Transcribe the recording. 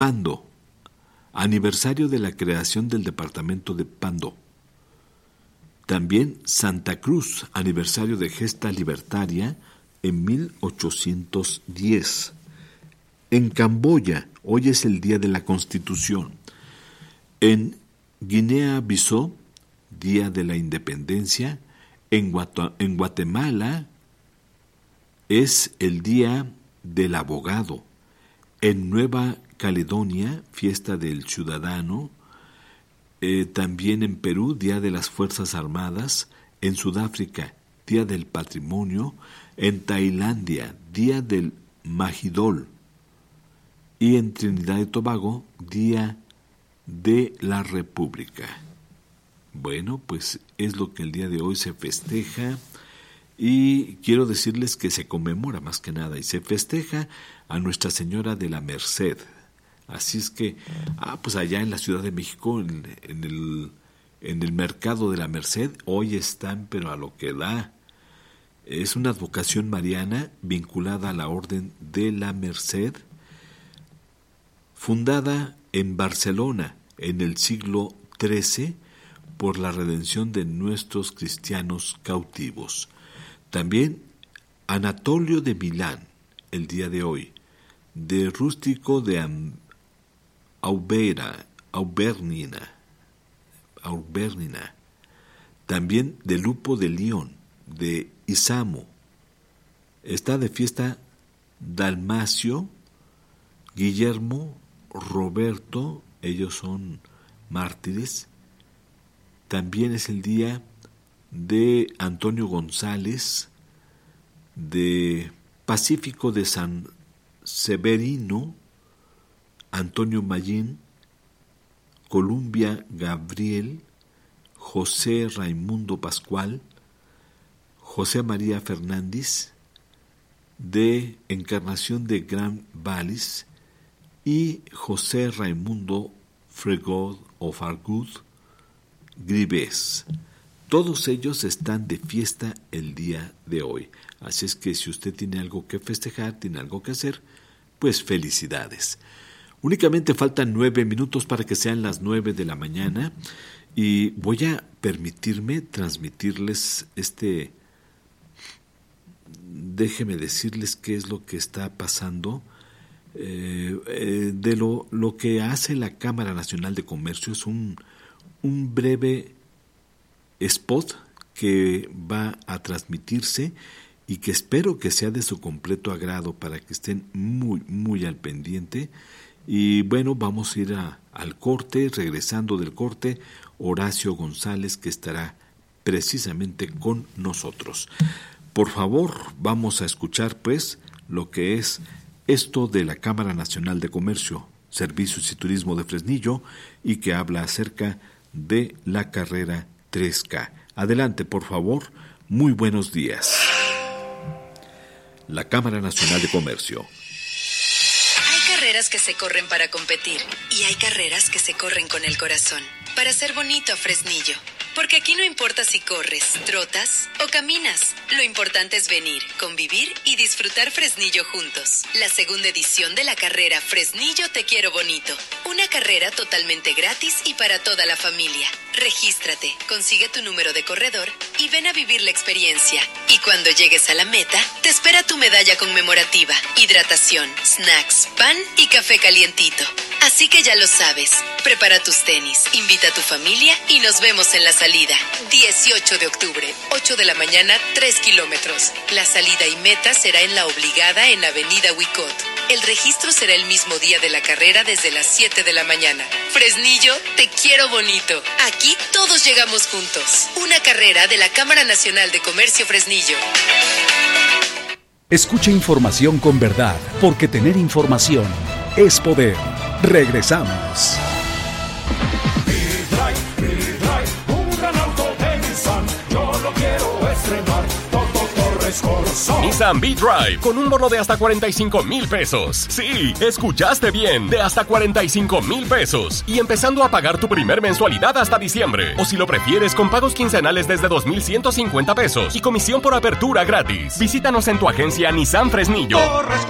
Pando, aniversario de la creación del departamento de Pando. También Santa Cruz, aniversario de gesta libertaria en 1810. En Camboya, hoy es el Día de la Constitución. En Guinea-Bissau, Día de la Independencia. En Guatemala es el Día del Abogado. En Nueva Caledonia, Fiesta del Ciudadano. También en Perú, Día de las Fuerzas Armadas. En Sudáfrica, Día del Patrimonio. En Tailandia, Día del Majidol. Y en Trinidad y Tobago, Día de la República. Bueno, pues es lo que el día de hoy se festeja, y quiero decirles que se conmemora más que nada, y se festeja a Nuestra Señora de la Merced. Así es que, pues allá en la Ciudad de México, en el mercado de la Merced, hoy están, pero a lo que da. Es una advocación mariana vinculada a la Orden de la Merced, fundada en Barcelona en el siglo XIII por la redención de nuestros cristianos cautivos. También Anatolio de Milán, el día de hoy, de Rústico de Aubernina, también de Lupo de León, de Isamo. Está de fiesta Dalmacio, Guillermo, Roberto, ellos son mártires. También es el día de Antonio González, de Pacífico de San Severino, Antonio Mayín, Columbia Gabriel, José Raimundo Pascual, José María Fernández, de Encarnación de Gran Vallis, y José Raimundo Fregod o Fargud Gribes. Todos ellos están de fiesta el día de hoy. Así es que si usted tiene algo que festejar, tiene algo que hacer, pues felicidades. Únicamente faltan 9 minutos para que sean las 9 de la mañana, y voy a permitirme transmitirles déjeme decirles qué es lo que está pasando. De lo que hace la Cámara Nacional de Comercio. Es un breve spot que va a transmitirse y que espero que sea de su completo agrado para que estén muy, muy al pendiente. Y bueno, vamos a ir al corte. Regresando del corte, Horacio González, que estará precisamente con nosotros. Por favor, vamos a escuchar pues lo que es esto de la Cámara Nacional de Comercio, Servicios y Turismo de Fresnillo, y que habla acerca de la carrera 3K. Adelante, por favor. Muy buenos días. La Cámara Nacional de Comercio. Hay carreras que se corren para competir y hay carreras que se corren con el corazón. Para ser bonito a Fresnillo. Porque aquí no importa si corres, trotas o caminas. Lo importante es venir, convivir y disfrutar Fresnillo juntos. La segunda edición de la carrera Fresnillo Te Quiero Bonito. Una carrera totalmente gratis y para toda la familia. Regístrate, consigue tu número de corredor y ven a vivir la experiencia. Y cuando llegues a la meta, te espera tu medalla conmemorativa, hidratación, snacks, pan y café calientito. Así que ya lo sabes. Prepara tus tenis, invita a tu familia y nos vemos en la salida. 18 de octubre, 8 de la mañana, 3 kilómetros. La salida y meta será en La Obligada en Avenida Huicot. El registro será el mismo día de la carrera desde las 7 de la mañana. Fresnillo, te quiero bonito. Aquí todos llegamos juntos. Una carrera de la Cámara Nacional de Comercio Fresnillo. Escucha información con verdad, porque tener información es poder. Regresamos. Un gran auto de Nissan, yo lo quiero estrenar. Nissan V-Drive, con un bono de hasta 45,000 pesos. Sí, escuchaste bien, de hasta 45,000 pesos. Y empezando a pagar tu primer mensualidad hasta diciembre. O si lo prefieres, con pagos quincenales desde 2,150 pesos y comisión por apertura gratis. Visítanos en tu agencia Nissan Fresnillo.